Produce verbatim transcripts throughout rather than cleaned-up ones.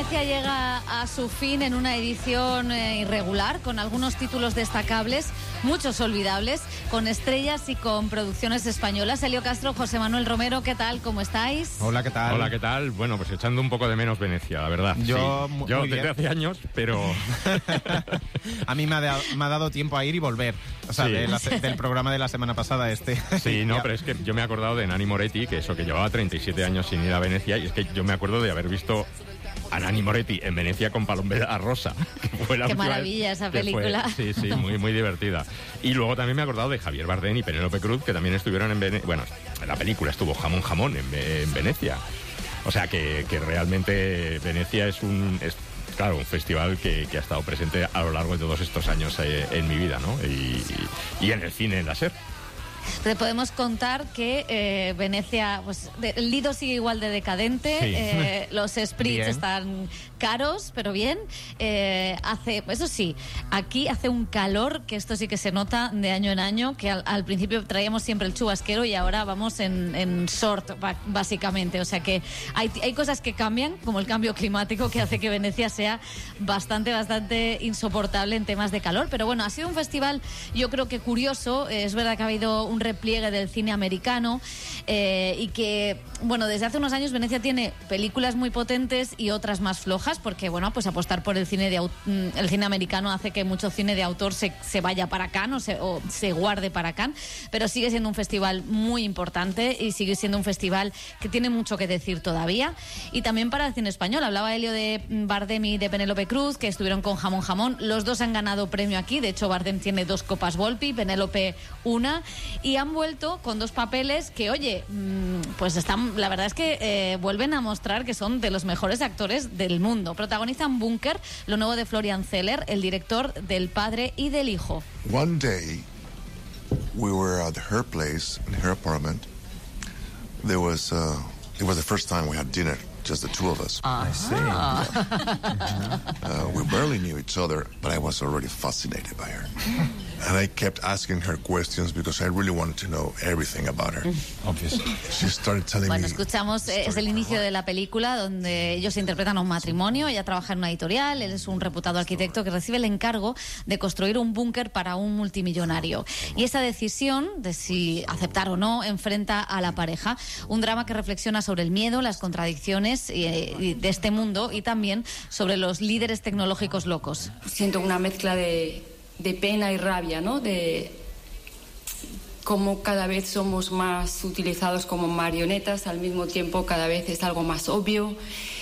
Venecia llega a su fin en una edición eh, irregular, con algunos títulos destacables, muchos olvidables, con estrellas y con producciones españolas. Elio Castro, José Manuel Romero, ¿qué tal? ¿Cómo estáis? Hola, ¿qué tal? Hola, ¿qué tal? Bueno, pues echando un poco de menos Venecia, la verdad. Yo, sí. muy Yo bien. desde hace años, pero... A mí me ha, dado, me ha dado tiempo a ir y volver. O sea, Sí. de la, del programa de la semana pasada este. Sí, no, Ya. pero es que yo me he acordado de Nanni Moretti, que eso, que llevaba treinta y siete años sin ir a Venecia, y es que yo me acuerdo de haber visto a Nanni Moretti en Venecia con Palombera Rosa. Que fue la Qué última maravilla vez esa que película. Fue, sí, sí, muy, muy divertida. Y luego también me he acordado de Javier Bardem y Penélope Cruz, que también estuvieron en Venecia. Bueno, en la película estuvo Jamón Jamón en, en Venecia. O sea, que, que realmente Venecia es un... Es, claro, un festival que, que ha estado presente a lo largo de todos estos años eh, en mi vida, ¿no? Y, y, y en el cine, en la SER. Te podemos contar que eh, Venecia, pues de, el Lido sigue igual de decadente, Sí. eh, los Spritz Bien. están caros, pero bien. Eh, hace, eso sí, aquí hace un calor que esto sí que se nota de año en año, que al, al principio traíamos siempre el chubasquero y ahora vamos en, en short, ba- básicamente. O sea que hay, hay cosas que cambian, como el cambio climático, que hace que Venecia sea bastante, bastante insoportable en temas de calor. Pero bueno, ha sido un festival, yo creo que curioso. Eh, es verdad que ha habido un repliegue del cine americano eh, y que, bueno, desde hace unos años Venecia tiene películas muy potentes y otras más flojas, porque, bueno, pues apostar por el cine de au- el cine americano hace que mucho cine de autor se, se vaya para Cannes o se, o se guarde para Cannes, pero sigue siendo un festival muy importante y sigue siendo un festival que tiene mucho que decir todavía. Y también para el cine español. Hablaba Elio de Bardem y de Penélope Cruz, que estuvieron con Jamón Jamón. Los dos han ganado premio aquí. De hecho, Bardem tiene dos copas Volpi, Penélope una, y han vuelto con dos papeles que, oye, pues están, la verdad es que eh, vuelven a mostrar que son de los mejores actores del mundo. Protagonizan Bunker, lo nuevo de Florian Zeller, el director del Padre y del Hijo. One day, we were at her place, in her apartment. There was, uh, it was the first time we had dinner, just the two of us. I see. Uh, we barely knew each other, but I was already fascinated by her. And I kept asking her questions because I really wanted to know everything about her. Obviously. She started telling Bueno, me... escuchamos, eh, es el inicio de la película donde ellos interpretan a un matrimonio. Ella trabaja en una editorial, él es un reputado arquitecto que recibe el encargo de construir un búnker para un multimillonario. Y esa decisión de si aceptar o no enfrenta a la pareja. Un drama que reflexiona sobre el miedo, las contradicciones eh, y de este mundo y también sobre los líderes tecnológicos locos. Siento una mezcla de, de pena y rabia, ¿no? De cómo cada vez somos más utilizados como marionetas, al mismo tiempo cada vez es algo más obvio.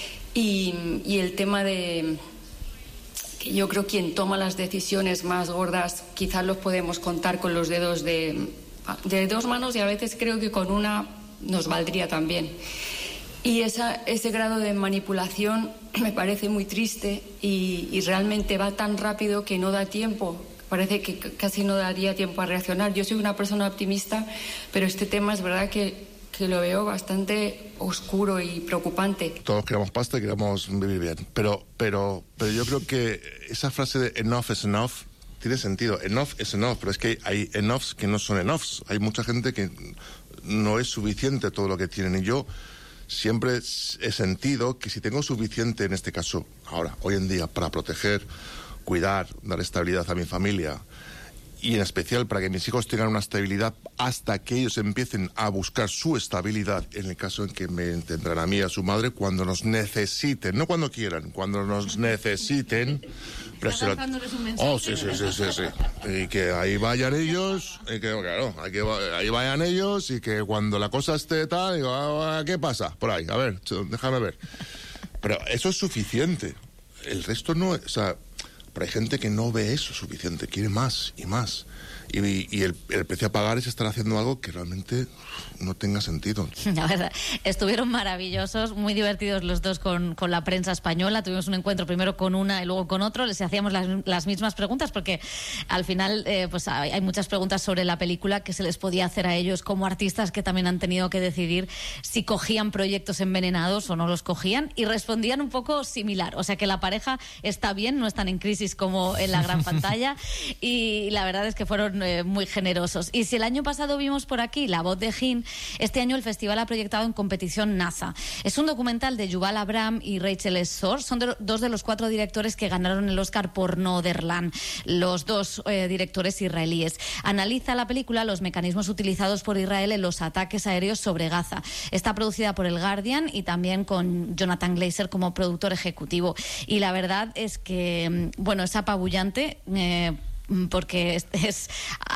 Y, y el tema de que yo creo quien toma las decisiones más gordas quizás los podemos contar con los dedos de, de dos manos, y a veces creo que con una nos valdría también. Y esa, ese grado de manipulación me parece muy triste y, y realmente va tan rápido que no da tiempo. Parece que c- casi no daría tiempo a reaccionar. Yo soy una persona optimista, pero este tema es verdad que, que lo veo bastante oscuro y preocupante. Todos queremos pasta y queremos vivir bien. Pero, pero, pero yo creo que esa frase de enough is enough tiene sentido. Enough is enough, pero es que hay enoughs que no son enoughs. Hay mucha gente que no es suficiente todo lo que tienen. Y yo siempre he sentido que si tengo suficiente, en este caso, ahora, hoy en día, para proteger, cuidar, dar estabilidad a mi familia, y en especial para que mis hijos tengan una estabilidad hasta que ellos empiecen a buscar su estabilidad, en el caso en que me tendrán a mí y a su madre cuando nos necesiten, no cuando quieran, cuando nos necesiten. Pero se lo- Oh, sí, sí, sí, sí, sí. Y que ahí vayan ellos, y que, claro, hay que, ahí vayan ellos, y que cuando la cosa esté tal, digo, ah, ¿qué pasa? Por ahí, a ver, déjame ver. Pero eso es suficiente. El resto no, o sea, pero hay gente que no ve eso suficiente, quiere más y más. Y, y el, el precio a pagar es estar haciendo algo que realmente no tenga sentido. La verdad, estuvieron maravillosos, muy divertidos los dos con, con la prensa española. Tuvimos un encuentro primero con una y luego con otro. Les hacíamos las, las mismas preguntas porque al final eh, pues hay, hay muchas preguntas sobre la película que se les podía hacer a ellos como artistas, que también han tenido que decidir si cogían proyectos envenenados o no los cogían, y respondían un poco similar. O sea que la pareja está bien, no están en crisis gratis como en la gran pantalla, y la verdad es que fueron eh, muy generosos. Y si el año pasado vimos por aquí La voz de Hin, este año el festival ha proyectado en competición NASA. Es un documental de Yuval Abraham y Rachel Szor, son de, dos de los cuatro directores que ganaron el Oscar por Noorderland, los dos eh, directores israelíes. Analiza la película los mecanismos utilizados por Israel en los ataques aéreos sobre Gaza. Está producida por El Guardian y también con Jonathan Glazer como productor ejecutivo. Y la verdad es que, bueno, es apabullante, eh, porque es, es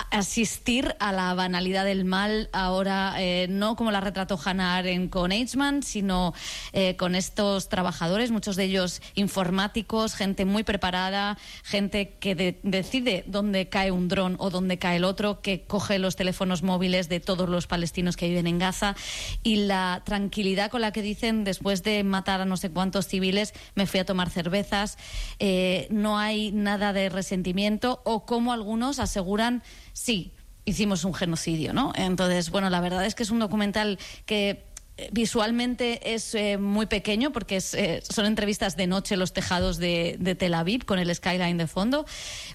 asistir a la banalidad del mal ahora, eh, no como la retrató Hannah Arendt con Eichmann, sino eh, con estos trabajadores, muchos de ellos informáticos, gente muy preparada, gente que de, decide dónde cae un dron o dónde cae el otro, que coge los teléfonos móviles de todos los palestinos que viven en Gaza, y la tranquilidad con la que dicen, después de matar a no sé cuántos civiles, me fui a tomar cervezas, eh, no hay nada de resentimiento, o como algunos aseguran, sí, hicimos un genocidio, ¿no? Entonces, bueno, la verdad es que es un documental que visualmente es eh, muy pequeño, porque es, eh, son entrevistas de noche en los tejados de, de Tel Aviv con el skyline de fondo,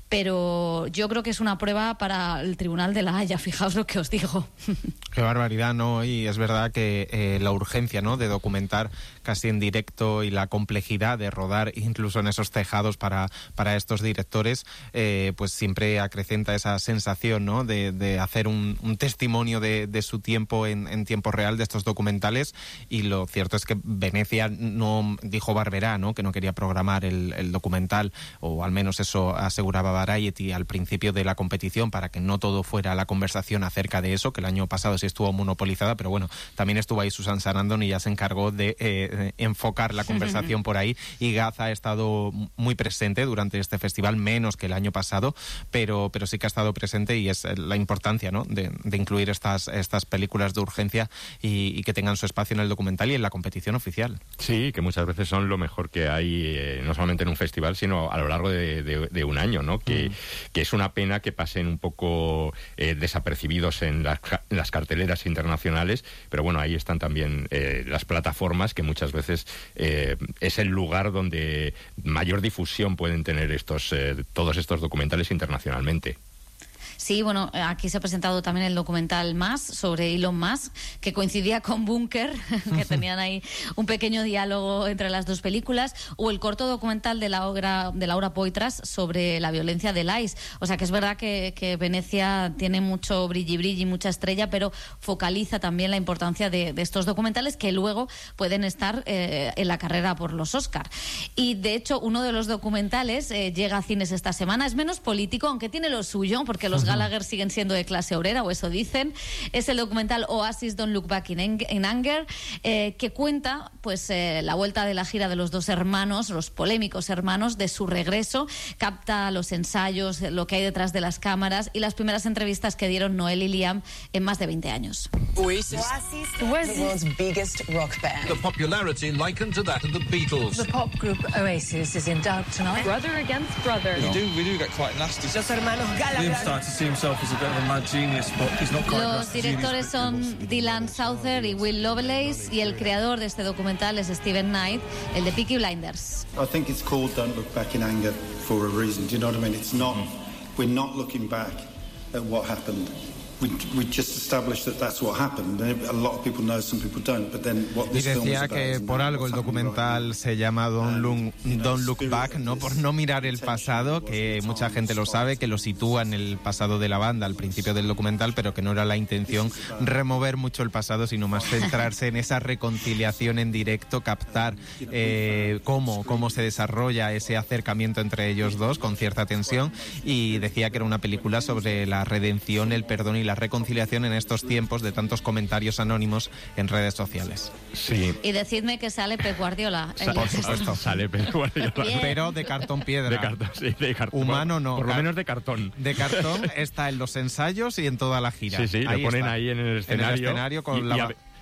pero yo creo que es una prueba para el Tribunal de La Haya, fijaos lo que os digo. Qué barbaridad, ¿no? Y es verdad que eh, la urgencia, ¿no?, de documentar casi en directo y la complejidad de rodar incluso en esos tejados para, para estos directores, eh, pues siempre acrecenta esa sensación, ¿no?, de, de hacer un, un testimonio de, de su tiempo en, en tiempo real, de estos documentales. Y lo cierto es que Venecia no dijo Barberá, ¿no?, que no quería programar el, el documental, o al menos eso aseguraba Variety al principio de la competición, para que no todo fuera la conversación acerca de eso, que el año pasado sí estuvo monopolizada, pero bueno, también estuvo ahí Susan Sarandon y ya se encargó de eh, enfocar la conversación por ahí, y Gaza ha estado muy presente durante este festival, menos que el año pasado, pero, pero sí que ha estado presente, y es la importancia, ¿no?, de, de incluir estas, estas películas de urgencia y, y que tengan su espacio en el documental y en la competición oficial. Sí, que muchas veces son lo mejor que hay, eh, no solamente en un festival, sino a lo largo de, de, de un año, ¿no? Que, mm. que es una pena que pasen un poco eh, desapercibidos en las, en las carteleras internacionales, pero bueno, ahí están también eh, las plataformas, que muchas veces eh, es el lugar donde mayor difusión pueden tener estos eh, todos estos documentales internacionalmente. Sí, bueno, aquí se ha presentado también el documental Más, sobre Elon Musk, que coincidía con Bunker, que tenían ahí un pequeño diálogo entre las dos películas, o el corto documental de, la obra, de Laura Poitras sobre la violencia del I C E. O sea que es verdad que, que Venecia tiene mucho brilli brilli, mucha estrella, pero focaliza también la importancia de, de estos documentales, que luego pueden estar eh, en la carrera por los Oscar. Y de hecho, uno de los documentales eh, llega a cines esta semana, es menos político, aunque tiene lo suyo, porque los Gallagher siguen siendo de clase obrera, o eso dicen. Es el documental Oasis Don't Look Back in, in Anger, eh, que cuenta pues eh, la vuelta de la gira de los dos hermanos, los polémicos hermanos, de su regreso. Capta los ensayos, lo que hay detrás de las cámaras y las primeras entrevistas que dieron Noel y Liam en más de veinte años. Oasis, Oasis, the world's biggest rock band. The popularity likened to that of the Beatles. The pop group Oasis is in doubt tonight. Brother against brother. We do, we do get quite nasty. Los hermanos Gallagher. Los directores son Dylan Souther y Will Lovelace, y el creador de este documental es Steven Knight, el de Peaky Blinders. I think it's called Don't Look Back in Anger for a reason. Do you know what I mean? It's not, we're not looking back at what happened. We, we just established that that's what happened. A lot of people know, some people don't. But then what this y decía film is que about por algo el documental se llama Don't Look, Don't Look Back, no por no mirar el pasado, que mucha gente lo sabe, que lo sitúa en el pasado de la banda al principio del documental, pero que no era la intención remover mucho el pasado, sino más centrarse en esa reconciliación en directo, captar eh, cómo, cómo se desarrolla ese acercamiento entre ellos dos con cierta tensión. Y decía que era una película sobre la redención, el perdón y la reconciliación en estos tiempos de tantos comentarios anónimos en redes sociales. Sí. Y decidme que sale Pep Guardiola. Sa por supuesto, sale Pep Guardiola. Bien. Pero de cartón piedra. De cartón, sí, de cartón. Humano no. Por lo menos de cartón. De cartón está en los ensayos y en toda la gira. Sí, sí, ahí lo ponen está. ahí en el escenario. En el escenario con y, la... y a,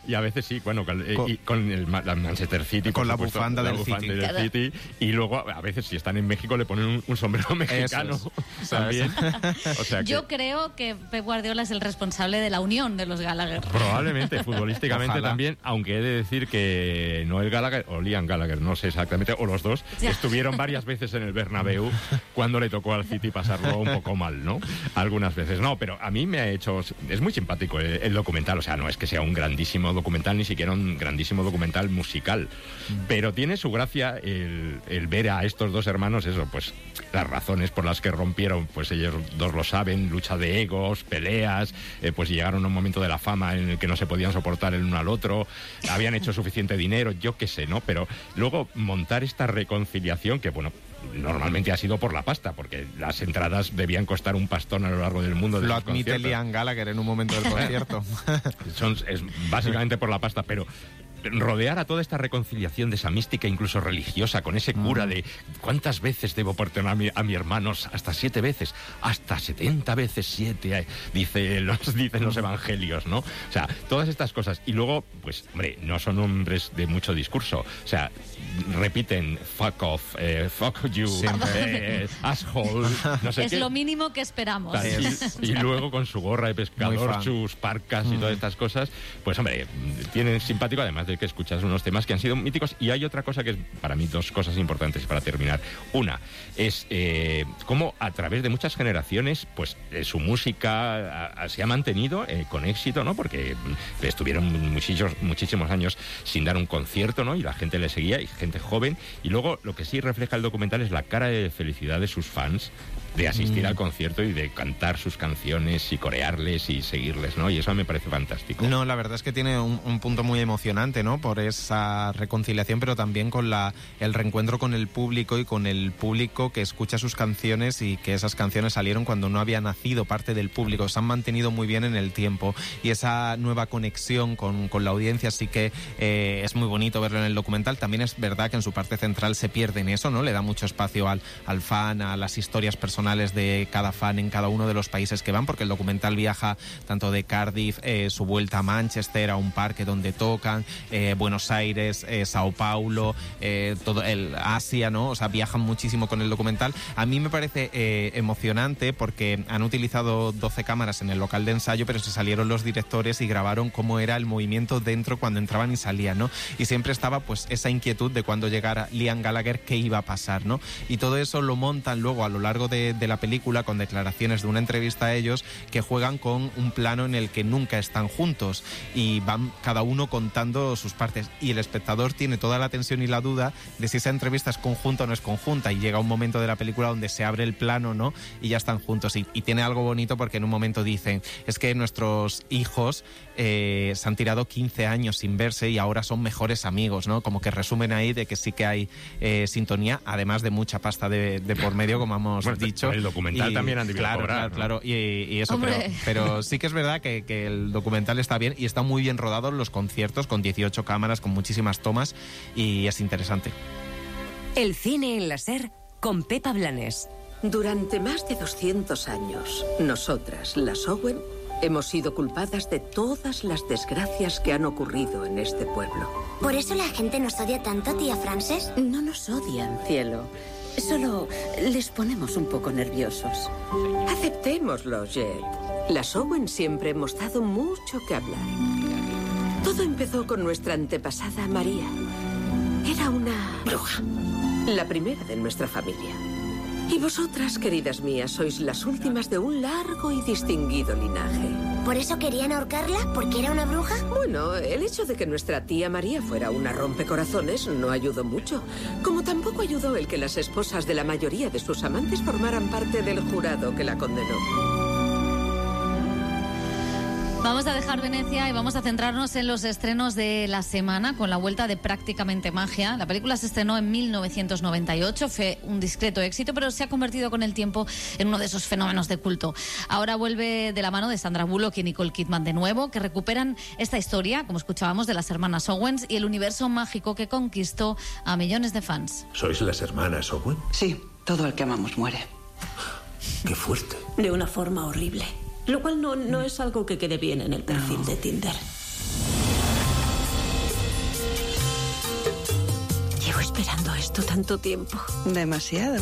Y a veces sí, bueno, con, con, y con el la Manchester City. Con la supuesto, bufanda la del bufanda City. Del City. Y luego, a veces, si están en México, le ponen un, un sombrero mexicano es. también. O sea que, yo creo que Pep Guardiola es el responsable de la unión de los Gallagher. Probablemente, futbolísticamente Ojalá. también, aunque he de decir que Noel Gallagher o Liam Gallagher, no sé exactamente, o los dos, ya. estuvieron varias veces en el Bernabéu cuando le tocó al City pasarlo un poco mal, ¿no? Algunas veces. No, pero a mí me ha hecho... Es muy simpático el, el documental, o sea, no es que sea un grandísimo documental, ni siquiera un grandísimo documental musical, mm. pero tiene su gracia el, el ver a estos dos hermanos, eso, pues las razones por las que rompieron, pues ellos dos lo saben, lucha de egos, peleas, eh, pues llegaron a un momento de la fama en el que no se podían soportar el uno al otro, habían hecho suficiente dinero, yo qué sé, ¿no? Pero luego montar esta reconciliación que, bueno, normalmente ha sido por la pasta, porque las entradas debían costar un pastón a lo largo del mundo. De lo los admite conciertos. Liam Gallagher en un momento del concierto. Son, es básicamente por la pasta, pero rodear a toda esta reconciliación de esa mística incluso religiosa con ese cura mm. de ¿cuántas veces debo perdonar a mi, a mi hermano? Hasta siete veces, hasta setenta veces siete, dice los, dicen los evangelios, ¿no? O sea, todas estas cosas. Y luego, pues, hombre, no son hombres de mucho discurso. O sea, repiten fuck off, eh, fuck you, eh, asshole, no sé es qué. lo mínimo que esperamos. Y, y luego con su gorra de pescador, sus parcas mm. y todas estas cosas, pues hombre, tienen simpático, además de que escuchas unos temas que han sido míticos. Y hay otra cosa que es para mí dos cosas importantes para terminar. Una es eh, cómo a través de muchas generaciones pues eh, su música a, a, se ha mantenido eh, con éxito, ¿no? Porque estuvieron muchísimos, muchísimos años sin dar un concierto, ¿no? Y la gente le seguía, y gente joven. Y luego lo que sí refleja el documental es la cara de felicidad de sus fans de asistir mm. al concierto y de cantar sus canciones y corearles y seguirles, ¿no? Y eso me parece fantástico. No, la verdad es que tiene un, un punto muy emocionante, ¿no? Por esa reconciliación, pero también con la el reencuentro con el público y con el público que escucha sus canciones y que esas canciones salieron cuando no había nacido parte del público. Se han mantenido muy bien en el tiempo y esa nueva conexión con, con la audiencia sí que eh, es muy bonito verlo en el documental. También es verdad que en su parte central se pierde en eso, ¿no? Le da mucho espacio al, al fan, a las historias personales de cada fan en cada uno de los países que van, porque el documental viaja tanto de Cardiff, eh, su vuelta a Manchester, a un parque donde tocan, eh, Buenos Aires, eh, Sao Paulo, eh, todo el Asia, ¿no? O sea, viajan muchísimo con el documental. A mí me parece eh, emocionante porque han utilizado doce cámaras en el local de ensayo, pero se salieron los directores y grabaron cómo era el movimiento dentro cuando entraban y salían, ¿no? Y siempre estaba pues esa inquietud de cuando llegara Liam Gallagher, qué iba a pasar, ¿no? Y todo eso lo montan luego a lo largo de de la película con declaraciones de una entrevista a ellos que juegan con un plano en el que nunca están juntos y van cada uno contando sus partes y el espectador tiene toda la tensión y la duda de si esa entrevista es conjunta o no es conjunta, y llega un momento de la película donde se abre el plano, ¿no? Y ya están juntos y, y tiene algo bonito porque en un momento dicen es que nuestros hijos eh, se han tirado quince años sin verse y ahora son mejores amigos, ¿no? Como que resumen ahí de que sí que hay eh, sintonía, además de mucha pasta de, de por medio, como hemos bueno, dicho. El documental y, también han debido claro, cobrar, claro, ¿no? claro, y, y eso, pero, pero sí que es verdad que, que el documental está bien y está muy bien rodado en los conciertos, con dieciocho cámaras, con muchísimas tomas, y es interesante. El cine en la SER con Pepa Blanes. Durante más de doscientos años, nosotras, las Owen, hemos sido culpadas de todas las desgracias que han ocurrido en este pueblo. ¿Por eso la gente nos odia tanto, tía Frances? No nos odian, cielo. Solo les ponemos un poco nerviosos. Aceptémoslo, Jet. Las Owen siempre hemos dado mucho que hablar. Todo empezó con nuestra antepasada María. Era una bruja. La primera de nuestra familia. Y vosotras, queridas mías, sois las últimas de un largo y distinguido linaje. ¿Por eso querían ahorcarla? ¿Porque era una bruja? Bueno, el hecho de que nuestra tía María fuera una rompecorazones no ayudó mucho. Como tampoco ayudó el que las esposas de la mayoría de sus amantes formaran parte del jurado que la condenó. Vamos a dejar Venecia y vamos a centrarnos en los estrenos de la semana con la vuelta de Prácticamente Magia. La película se estrenó en mil novecientos noventa y ocho, fue un discreto éxito, pero se ha convertido con el tiempo en uno de esos fenómenos de culto. Ahora vuelve de la mano de Sandra Bullock y Nicole Kidman de nuevo, que recuperan esta historia, como escuchábamos, de las hermanas Owens y el universo mágico que conquistó a millones de fans. ¿Sois las hermanas Owen? Sí, todo el que amamos muere. Qué fuerte. De una forma horrible. Lo cual no, no es algo que quede bien en el perfil no. de Tinder. esperando esto tanto tiempo. Demasiado.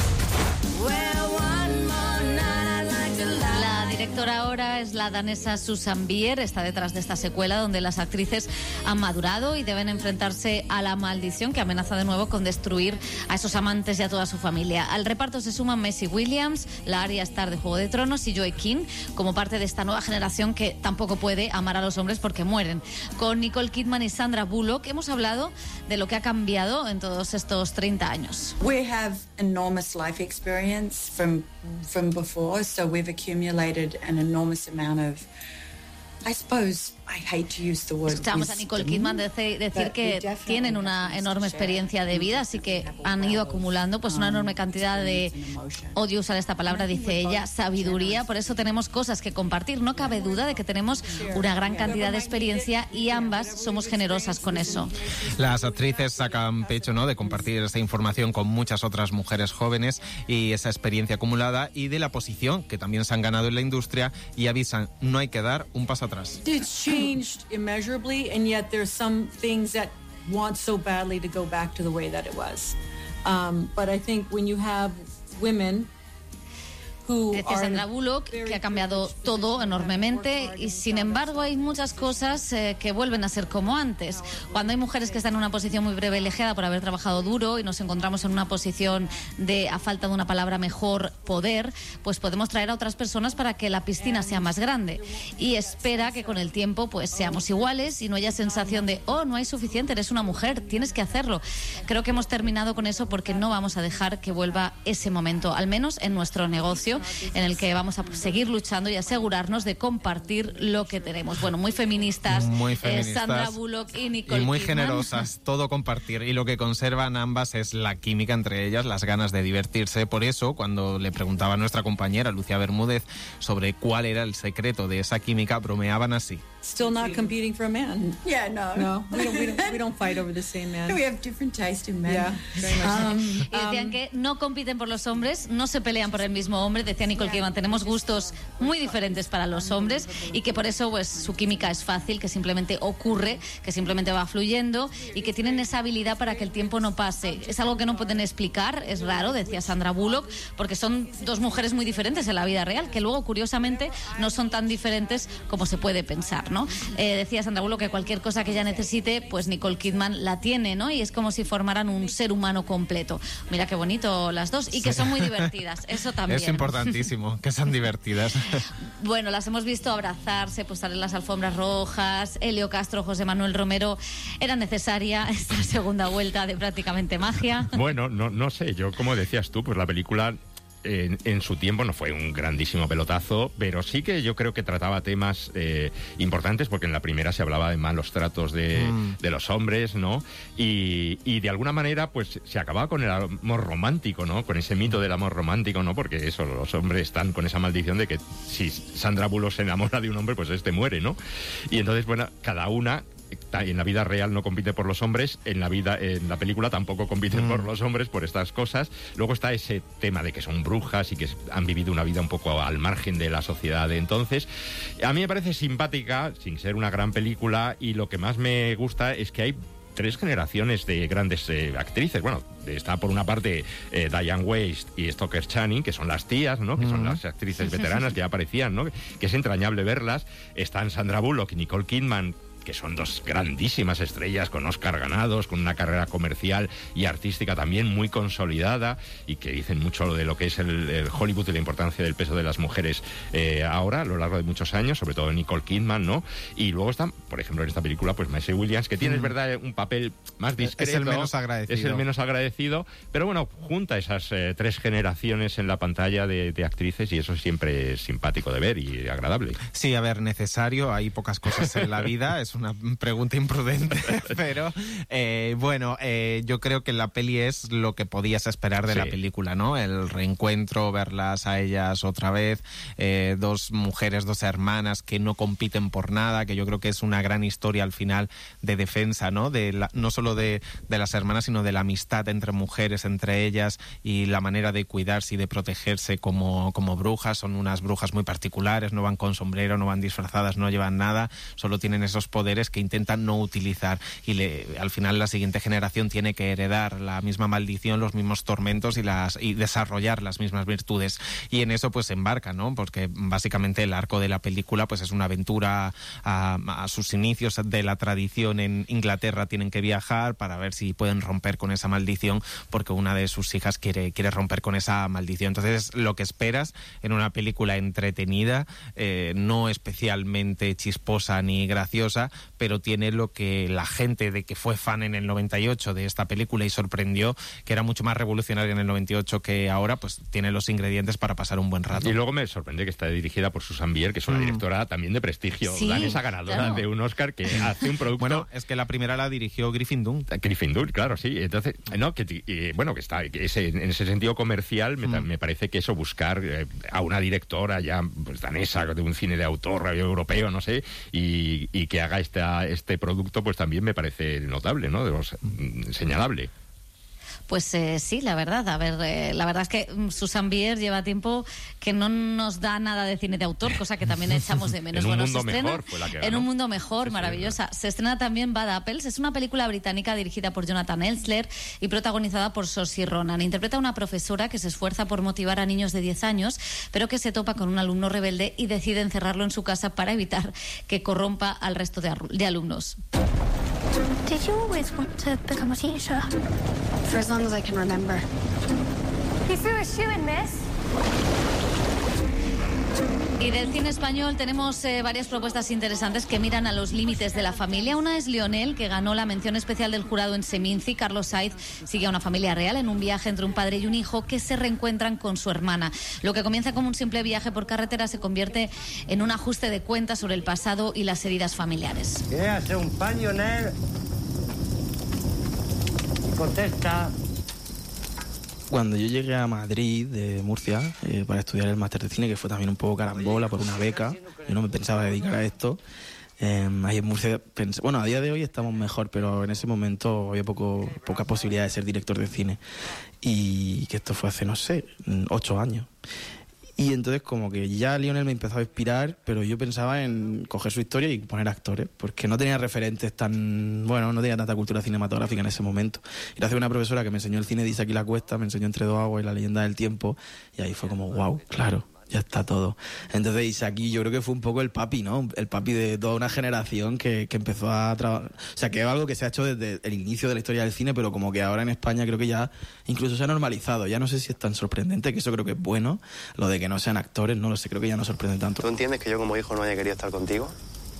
La directora ahora es la danesa Susan Bier, está detrás de esta secuela donde las actrices han madurado y deben enfrentarse a la maldición que amenaza de nuevo con destruir a esos amantes y a toda su familia. Al reparto se suman Maisie Williams, la Arya Stark de Juego de Tronos, y Joey King como parte de esta nueva generación que tampoco puede amar a los hombres porque mueren. Con Nicole Kidman y Sandra Bullock hemos hablado de lo que ha cambiado en todos estos treinta años. We have enormous life experience from from before, so we've accumulated an enormous amount of, I suppose, I hate to use the word Escuchamos a Nicole Kidman decir, decir que tienen una enorme experiencia de vida, así que han ido acumulando pues una enorme cantidad de, odio usar esta palabra, dice ella, sabiduría. Por eso tenemos cosas que compartir. No cabe duda de que tenemos una gran cantidad de experiencia y ambas somos generosas con eso. Las actrices sacan pecho, ¿no?, de compartir esta información con muchas otras mujeres jóvenes y esa experiencia acumulada, y de la posición que también se han ganado en la industria, y avisan, no hay que dar un paso atrás. It's changed immeasurably, and yet there's some things that want so badly to go back to the way that it was. Um, but I think when you have women Decía Sandra Bullock que ha cambiado todo enormemente y sin embargo hay muchas cosas eh, que vuelven a ser como antes. Cuando hay mujeres que están en una posición muy privilegiada por haber trabajado duro y nos encontramos en una posición de, a falta de una palabra mejor, poder, pues podemos traer a otras personas para que la piscina sea más grande, y espera que con el tiempo pues seamos iguales y no haya sensación de, oh, no hay suficiente, eres una mujer, tienes que hacerlo. Creo que hemos terminado con eso porque no vamos a dejar que vuelva ese momento, al menos en nuestro negocio, en el que vamos a seguir luchando y asegurarnos de compartir lo que tenemos. Bueno, muy feministas, muy feministas eh, Sandra Bullock y Nicole y muy Kidman. generosas, todo compartir, y lo que conservan ambas es la química entre ellas, las ganas de divertirse. Por eso, cuando le preguntaba a nuestra compañera Lucía Bermúdez sobre cuál era el secreto de esa química, bromeaban así. Still not competing for a man. Yeah, no. No, we don't, we don't, we don't fight over the same man. We have different taste in men. Yeah, very much. Um, y decían que no compiten por los hombres, no se pelean por el mismo hombre. Decía Nicole Kidman, tenemos gustos muy diferentes para los hombres y que por eso pues su química es fácil, que simplemente ocurre, que simplemente va fluyendo y que tienen esa habilidad para que el tiempo no pase. Es algo que no pueden explicar, es raro, decía Sandra Bullock, porque son dos mujeres muy diferentes en la vida real, que luego curiosamente no son tan diferentes como se puede pensar, ¿no? Eh, decía Sandra Bullock que cualquier cosa que ella necesite, pues Nicole Kidman la tiene, ¿no? Y es como si formaran un ser humano completo. Mira qué bonito las dos, y que son muy divertidas, eso también. Es importantísimo, que sean divertidas. Bueno, las hemos visto abrazarse, pues estar en las alfombras rojas. Elio Castro, José Manuel Romero, ¿era necesaria esta segunda vuelta de Prácticamente Magia? Bueno, no, no sé, yo como decías tú, pues la película En, en su tiempo no fue un grandísimo pelotazo, pero sí que yo creo que trataba temas eh, importantes, porque en la primera se hablaba de malos tratos de, mm. de los hombres, ¿no? Y, y de alguna manera pues se acababa con el amor romántico, ¿no? Con ese mito del amor romántico, ¿no? Porque eso, los hombres están con esa maldición de que si Sandra Bullock se enamora de un hombre, pues este muere, ¿no? Y entonces, bueno, cada una en la vida real no compite por los hombres, en la vida en la película tampoco compiten mm. por los hombres por estas cosas. Luego está ese tema de que son brujas y que han vivido una vida un poco al margen de la sociedad de entonces. A mí me parece simpática, sin ser una gran película, y lo que más me gusta es que hay tres generaciones de grandes eh, actrices. Bueno, está por una parte eh, Diane West y Stoker Channing, que son las tías, ¿no? Que mm. son las actrices veteranas que ya aparecían, ¿no? Que es entrañable verlas. Están Sandra Bullock y Nicole Kidman, que son dos grandísimas estrellas con Oscar ganados, con una carrera comercial y artística también muy consolidada, y que dicen mucho de lo que es el, el Hollywood y la importancia del peso de las mujeres eh, ahora, a lo largo de muchos años, sobre todo Nicole Kidman, ¿no? Y luego están, por ejemplo, en esta película, pues Maisie Williams, que tiene, mm. es verdad, un papel más discreto. Es el menos agradecido. Es el menos agradecido, pero bueno, junta esas eh, tres generaciones en la pantalla de, de actrices, y eso siempre es simpático de ver y agradable. Sí, a ver, necesario, hay pocas cosas en la vida, es una pregunta imprudente, pero eh, bueno, eh, yo creo que la peli es lo que podías esperar de sí. la película, ¿no? El reencuentro, verlas a ellas otra vez, eh, dos mujeres, dos hermanas que no compiten por nada, que yo creo que es una gran historia al final de defensa, ¿no? De la, no solo de, de las hermanas, sino de la amistad entre mujeres, entre ellas, y la manera de cuidarse y de protegerse como, como brujas. Son unas brujas muy particulares, no van con sombrero, no van disfrazadas, no llevan nada, solo tienen esos poderes poderes que intentan no utilizar, y le, al final la siguiente generación tiene que heredar la misma maldición, los mismos tormentos y las y desarrollar las mismas virtudes, y en eso pues se embarca, ¿no? Porque básicamente el arco de la película pues es una aventura a, a sus inicios de la tradición en Inglaterra. Tienen que viajar para ver si pueden romper con esa maldición, porque una de sus hijas quiere, quiere romper con esa maldición. Entonces, lo que esperas en una película entretenida, eh, no especialmente chisposa ni graciosa, pero tiene lo que la gente de que fue fan en el noventa y ocho de esta película y sorprendió, que era mucho más revolucionaria en el noventa y ocho que ahora, pues tiene los ingredientes para pasar un buen rato. Y luego me sorprende que está dirigida por Susan Bier, que es una mm. directora también de prestigio, sí, danesa ganadora claro. de un Oscar, que hace un producto... Bueno, es que la primera la dirigió Griffin Dunne. Griffin Dunne, claro, sí. Entonces, no, que y, bueno, que está que ese, en ese sentido comercial, me, mm. me parece que eso, buscar eh, a una directora ya pues, danesa, de un cine de autor europeo, no sé, y, y que haga esta, este producto, pues también me parece notable, ¿no? De los, mm, señalable. Pues eh, sí, la verdad. A ver, eh, la verdad es que Susan Bier lleva tiempo que no nos da nada de cine de autor, cosa que también echamos de menos. En un bueno, mundo se estrena mejor fue la que ganó. En un mundo mejor, sí, maravillosa. Sí, se estrena también Bad Apples. Es una película británica dirigida por Jonathan Elsler y protagonizada por Saoirse Ronan. Interpreta a una profesora que se esfuerza por motivar a niños de diez años, pero que se topa con un alumno rebelde y decide encerrarlo en su casa para evitar que corrompa al resto de, de alumnos. Did you always want to become a teacher? For as long as I can remember. You threw a shoe in, miss. Y del cine español tenemos eh, varias propuestas interesantes que miran a los límites de la familia. Una es Lionel, que ganó la mención especial del jurado en Seminci. Carlos Sainz sigue a una familia real en un viaje entre un padre y un hijo que se reencuentran con su hermana. Lo que comienza como un simple viaje por carretera se convierte en un ajuste de cuentas sobre el pasado y las heridas familiares. ¿Qué hace un pan, Lionel? Contesta. Cuando yo llegué a Madrid, de Murcia, eh, para estudiar el máster de cine, que fue también un poco carambola por una beca, yo no me pensaba dedicar a esto, eh, ahí en Murcia, pensé, bueno, a día de hoy estamos mejor, pero en ese momento había poco, poca posibilidad de ser director de cine, y que esto fue hace, no sé, ocho años. Y entonces como que ya Lionel me empezó a inspirar, pero yo pensaba en coger su historia y poner actores, porque no tenía referentes tan... Bueno, no tenía tanta cultura cinematográfica en ese momento. Gracias a una profesora que me enseñó el cine de Isaac y la Cuesta, me enseñó Entre dos aguas y La leyenda del tiempo, y ahí fue como, wow, claro, ya está todo. Entonces Isaki yo creo que fue un poco el papi, ¿no? El papi de toda una generación que, que empezó a trabajar. O sea, que es algo que se ha hecho desde el inicio de la historia del cine, pero como que ahora en España creo que ya incluso se ha normalizado. Ya no sé si es tan sorprendente, que eso creo que es bueno, lo de que no sean actores, no lo sé, creo que ya no sorprende tanto. ¿Tú entiendes que yo como hijo no haya querido estar contigo?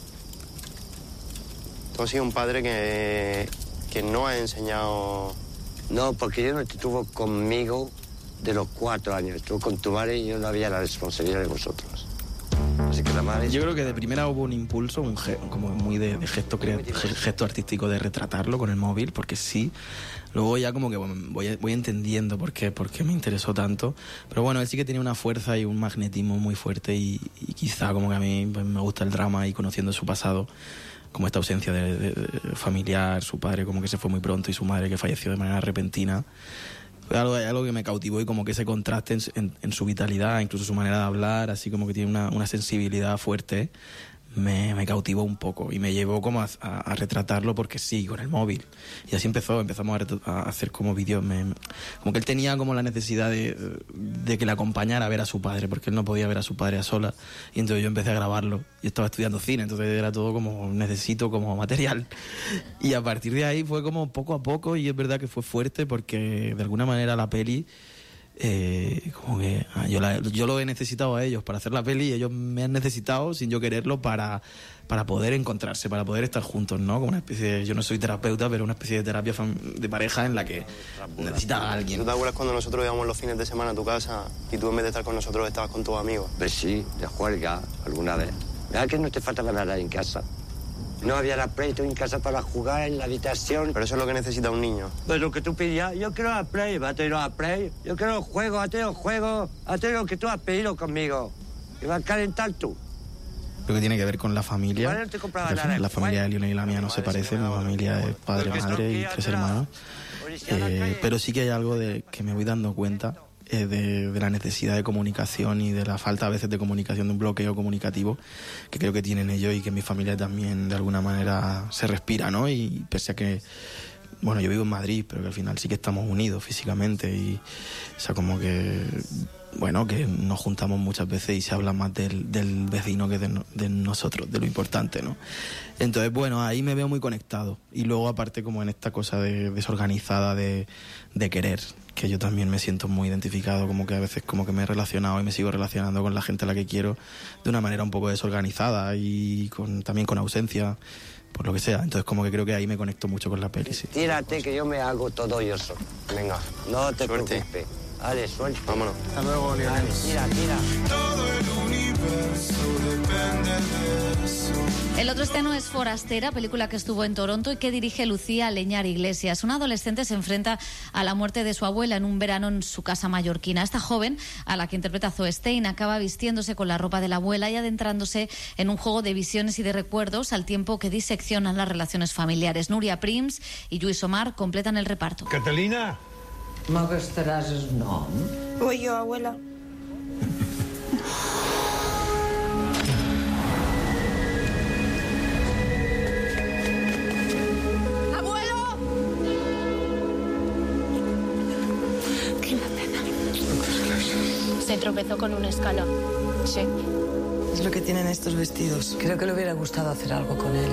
Tú has sido un padre que, que no ha enseñado... No, porque yo no estuvo conmigo de los cuatro años. Estuvo con tu madre y yo no había la responsabilidad de vosotros. Así que la madre... Yo creo que de primera hubo un impulso, un ge como muy de, de gesto, gesto artístico de retratarlo con el móvil, porque sí. Luego ya como que bueno, voy, voy entendiendo por qué, por qué me interesó tanto. Pero bueno, él sí que tenía una fuerza y un magnetismo muy fuerte y, y quizá como que a mí pues, me gusta el drama y conociendo su pasado, como esta ausencia de, de, de familiar, su padre como que se fue muy pronto y su madre que falleció de manera repentina. Fue algo, algo que me cautivó y como que ese contraste en, en, en su vitalidad, incluso su manera de hablar, así como que tiene una, una sensibilidad fuerte, me, me cautivó un poco y me llevó como a, a, a retratarlo porque sí, con el móvil. Y así empezó, empezamos a, a hacer como vídeos, me, como que él tenía como la necesidad de, de que le acompañara a ver a su padre, porque él no podía ver a su padre a solas. Y entonces yo empecé a grabarlo. Yo estaba estudiando cine, entonces era todo como necesito como material. Y a partir de ahí fue como poco a poco y es verdad que fue fuerte porque de alguna manera la peli... Eh, como que ah, yo, la, yo lo he necesitado a ellos para hacer la peli y ellos me han necesitado sin yo quererlo para, para poder encontrarse, para poder estar juntos, ¿no? Como una especie de, yo no soy terapeuta, pero una especie de terapia de pareja en la que necesita a alguien. ¿Tú te acuerdas cuando nosotros íbamos los fines de semana a tu casa y tú en vez de estar con nosotros estabas con tus amigos? Pues sí, de juerga alguna vez. ¿Verdad que no te faltaba nada en casa? No había la Play, tú en casa para jugar en la habitación. Pero eso es lo que necesita un niño. Pues lo que tú pedías, yo quiero la Play, va a tener la Play. Yo quiero el juego, a tener el juego, a tener lo que tú has pedido conmigo. Y vas a calentar tú. Lo que tiene que ver con la familia. No te compraba al final, la familia de Lionel y la mía no se parece. Mi familia es padre, madre y tres hermanos. Eh, pero sí que hay algo de que me voy dando cuenta. eh, de, de la necesidad de comunicación y de la falta a veces de comunicación, de un bloqueo comunicativo que creo que tienen ellos y que en mi familia también de alguna manera se respira, ¿no? Y pese a que, bueno, yo vivo en Madrid, pero que al final sí que estamos unidos físicamente y, o sea, como que, bueno, que nos juntamos muchas veces y se habla más del, del vecino que de, no, de nosotros, de lo importante, ¿no? Entonces, bueno, ahí me veo muy conectado. Y luego, aparte, como en esta cosa de, desorganizada de, de querer, que yo también me siento muy identificado, como que a veces como que me he relacionado y me sigo relacionando con la gente a la que quiero de una manera un poco desorganizada y con, también con ausencia, por lo que sea. Entonces como que creo que ahí me conecto mucho con la peli, sí. Tírate que yo me hago todo yo solo. Venga, no te preocupes. Dale, suelta. Vámonos. Hasta luego, Lionel. Tira, tira. Todo el universo depende de eso. El otro estreno es Forastera, película que estuvo en Toronto y que dirige Lucía Leñar Iglesias. Una adolescente se enfrenta a la muerte de su abuela en un verano en su casa mallorquina. Esta joven, a la que interpreta Zoe Stein, acaba vistiéndose con la ropa de la abuela y adentrándose en un juego de visiones y de recuerdos al tiempo que diseccionan las relaciones familiares. Núria Prims y Lluís Omar completan el reparto. Catalina. M'agastaràs el nom? Voy yo, abuela. ¡Abuelo! Qué pena. Se tropezó con un escalón. Sí. Es lo que tienen estos vestidos. Creo que le hubiera gustado hacer algo con él.